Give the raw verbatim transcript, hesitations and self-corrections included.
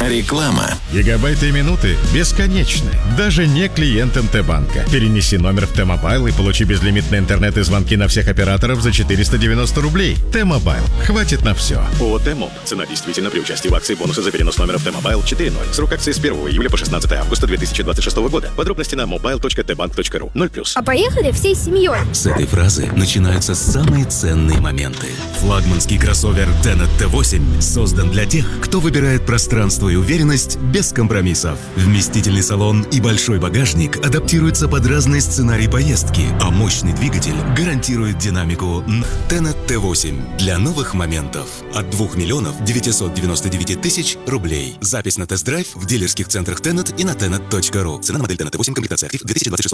Реклама. Гигабайты и минуты бесконечны. Даже не клиентам Т-банка. Перенеси номер в Т-мобайл и получи безлимитный интернет и звонки на всех операторов за четыреста девяносто рублей. Т-мобайл. Хватит на все. ООО «Т-моб». Цена действительно при участии в акции бонуса за перенос номера в Т-мобайл четыре ноль. Срок акции с первого июля по шестнадцатое августа две тысячи двадцать шестого года. Подробности на мобайл точка т банк точка ру. ноль плюс. А поехали всей семьей. С этой фразы начинаются самые ценные моменты. Флагманский кроссовер Tenet Т восемь создан для тех, кто выбирает пространство и уверенность без компромиссов. Вместительный салон и большой багажник адаптируются под разные сценарии поездки, а мощный двигатель гарантирует динамику. Tenet Т восемь для новых моментов от двух миллионов девятьсот девяносто девять тысяч рублей. Запись на тест-драйв в дилерских центрах Tenet и на tenet точка ру. Цена на модель Tenet Т восемь, комплектация актив, две тысячи двадцать шестой